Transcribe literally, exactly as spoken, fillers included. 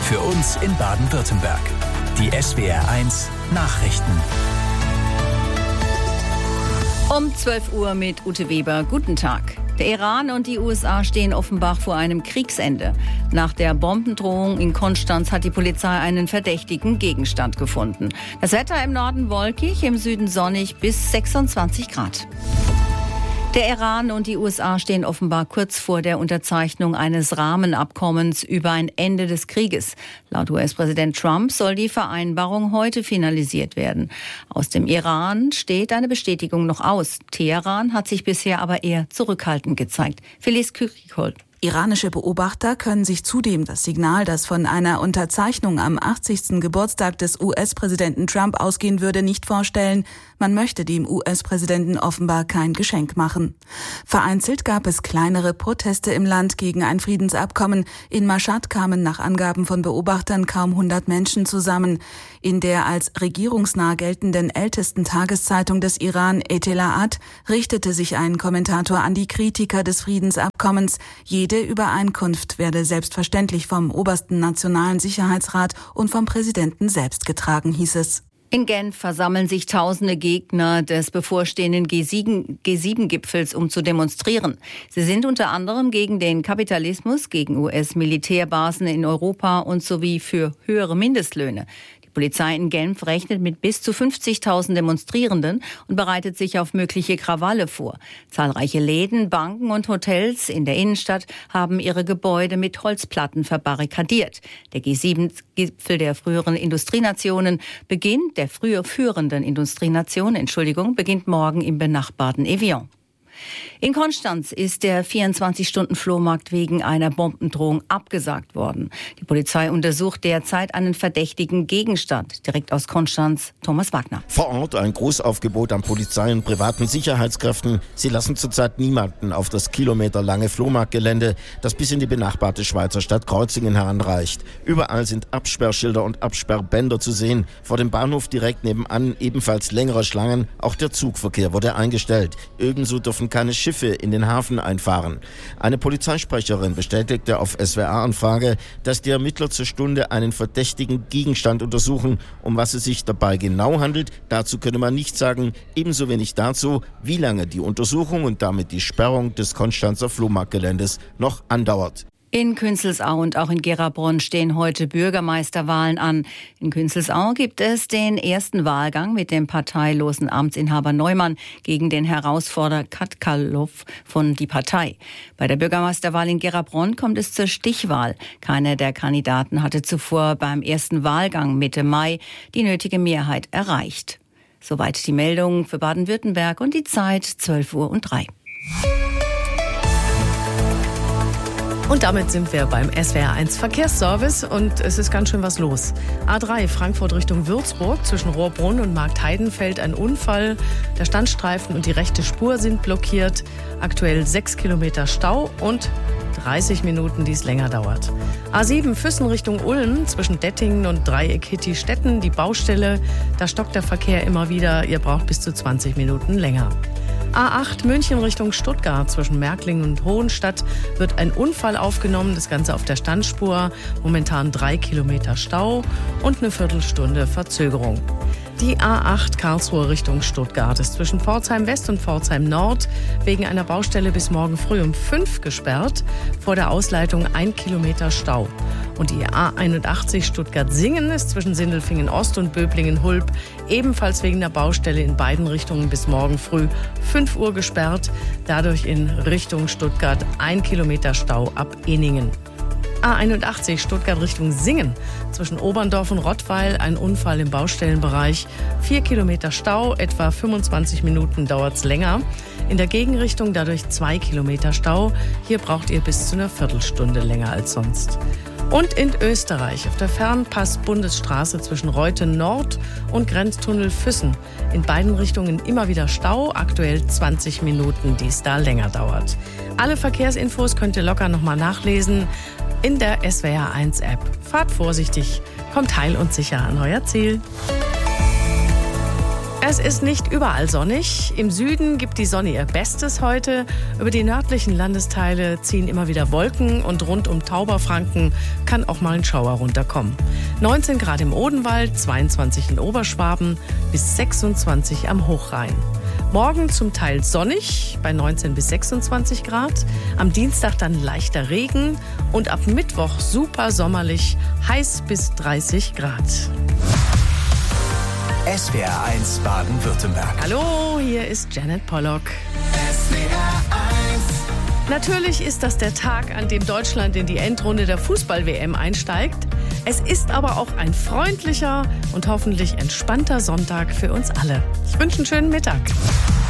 Für uns in Baden-Württemberg. Die S W R eins Nachrichten. Um zwölf Uhr mit Ute Weber. Guten Tag. Der Iran und die U S A stehen offenbar vor einem Kriegsende. Nach der Bombendrohung in Konstanz hat die Polizei einen verdächtigen Gegenstand gefunden. Das Wetter im Norden wolkig, im Süden sonnig bis sechsundzwanzig Grad. Der Iran und die U S A stehen offenbar kurz vor der Unterzeichnung eines Rahmenabkommens über ein Ende des Krieges. Laut U S-Präsident Trump soll die Vereinbarung heute finalisiert werden. Aus dem Iran steht eine Bestätigung noch aus. Teheran hat sich bisher aber eher zurückhaltend gezeigt. Felice Kürikol. Iranische Beobachter können sich zudem das Signal, das von einer Unterzeichnung am achtzigsten Geburtstag des U S-Präsidenten Trump ausgehen würde, nicht vorstellen. Man möchte dem U S-Präsidenten offenbar kein Geschenk machen. Vereinzelt gab es kleinere Proteste im Land gegen ein Friedensabkommen. In Mashhad kamen nach Angaben von Beobachtern kaum hundert Menschen zusammen. In der als regierungsnah geltenden ältesten Tageszeitung des Iran, Etelaat, richtete sich ein Kommentator an die Kritiker des Friedensabkommens. Jede Übereinkunft werde selbstverständlich vom obersten Nationalen Sicherheitsrat und vom Präsidenten selbst getragen, hieß es. In Genf versammeln sich tausende Gegner des bevorstehenden G sieben Gipfels, um zu demonstrieren. Sie sind unter anderem gegen den Kapitalismus, gegen U S-Militärbasen in Europa und sowie für höhere Mindestlöhne. Die Polizei in Genf rechnet mit bis zu fünfzigtausend Demonstrierenden und bereitet sich auf mögliche Krawalle vor. Zahlreiche Läden, Banken und Hotels in der Innenstadt haben ihre Gebäude mit Holzplatten verbarrikadiert. Der G sieben Gipfel der früheren Industrienationen beginnt, der früher führenden Industrienation, Entschuldigung, beginnt morgen im benachbarten Evian. In Konstanz ist der vierundzwanzig-Stunden-Flohmarkt wegen einer Bombendrohung abgesagt worden. Die Polizei untersucht derzeit einen verdächtigen Gegenstand. Direkt aus Konstanz, Thomas Wagner. Vor Ort ein Großaufgebot an Polizei und privaten Sicherheitskräften. Sie lassen zurzeit niemanden auf das kilometerlange Flohmarktgelände, das bis in die benachbarte Schweizer Stadt Kreuzingen heranreicht. Überall sind Absperrschilder und Absperrbänder zu sehen. Vor dem Bahnhof direkt nebenan ebenfalls längere Schlangen. Auch der Zugverkehr wurde eingestellt. Ebenso dürfen keine Schiffe in den Hafen einfahren. Eine Polizeisprecherin bestätigte auf S W R-Anfrage, dass die Ermittler zur Stunde einen verdächtigen Gegenstand untersuchen. Um was es sich dabei genau handelt, dazu könne man nichts sagen. Ebenso wenig dazu, wie lange die Untersuchung und damit die Sperrung des Konstanzer Flohmarktgeländes noch andauert. In Künzelsau und auch in Gera-Bronn stehen heute Bürgermeisterwahlen an. In Künzelsau gibt es den ersten Wahlgang mit dem parteilosen Amtsinhaber Neumann gegen den Herausforderer Katkalow von die Partei. Bei der Bürgermeisterwahl in Gera-Bronn kommt es zur Stichwahl. Keiner der Kandidaten hatte zuvor beim ersten Wahlgang Mitte Mai die nötige Mehrheit erreicht. Soweit die Meldung für Baden-Württemberg und die Zeit zwölf Uhr und drei. Und damit sind wir beim S W R eins Verkehrsservice und es ist ganz schön was los. A drei Frankfurt Richtung Würzburg zwischen Rohrbrunn und Marktheidenfeld ein Unfall. Der Standstreifen und die rechte Spur sind blockiert. Aktuell sechs Kilometer Stau und dreißig Minuten, die es länger dauert. A sieben Füssen Richtung Ulm zwischen Dettingen und Dreieck Hitti-Stetten die Baustelle. Da stockt der Verkehr immer wieder. Ihr braucht bis zu zwanzig Minuten länger. A acht München Richtung Stuttgart zwischen Märklingen und Hohenstadt wird ein Unfall aufgenommen. Das Ganze auf der Standspur. Momentan drei Kilometer Stau und eine Viertelstunde Verzögerung. Die A acht Karlsruhe Richtung Stuttgart ist zwischen Pforzheim West und Pforzheim Nord wegen einer Baustelle bis morgen früh um fünf gesperrt. Vor der Ausleitung ein Kilometer Stau. Und die A einundachtzig Stuttgart-Singen ist zwischen Sindelfingen Ost und Böblingen-Hulb ebenfalls wegen der Baustelle in beiden Richtungen bis morgen früh fünf Uhr gesperrt. Dadurch in Richtung Stuttgart ein Kilometer Stau ab Eningen. A einundachtzig Stuttgart Richtung Singen. Zwischen Oberndorf und Rottweil ein Unfall im Baustellenbereich. Vier Kilometer Stau, etwa fünfundzwanzig Minuten dauert's länger. In der Gegenrichtung dadurch zwei Kilometer Stau. Hier braucht ihr bis zu einer Viertelstunde länger als sonst. Und in Österreich auf der Fernpass-Bundesstraße zwischen Reuten Nord und Grenztunnel Füssen. In beiden Richtungen immer wieder Stau, aktuell zwanzig Minuten, die es da länger dauert. Alle Verkehrsinfos könnt ihr locker nochmal nachlesen in der S W R eins App. Fahrt vorsichtig, kommt heil und sicher an euer Ziel. Es ist nicht überall sonnig. Im Süden gibt die Sonne ihr Bestes heute. Über die nördlichen Landesteile ziehen immer wieder Wolken und rund um Tauberfranken kann auch mal ein Schauer runterkommen. neunzehn Grad im Odenwald, zweiundzwanzig in Oberschwaben bis sechsundzwanzig am Hochrhein. Morgen zum Teil sonnig bei neunzehn bis sechsundzwanzig Grad. Am Dienstag dann leichter Regen und ab Mittwoch super sommerlich, heiß bis dreißig Grad. S W R eins Baden-Württemberg. Hallo, hier ist Janet Pollock. S W R eins. Natürlich ist das der Tag, an dem Deutschland in die Endrunde der Fußball-W M einsteigt. Es ist aber auch ein freundlicher und hoffentlich entspannter Sonntag für uns alle. Ich wünsche einen schönen Mittag.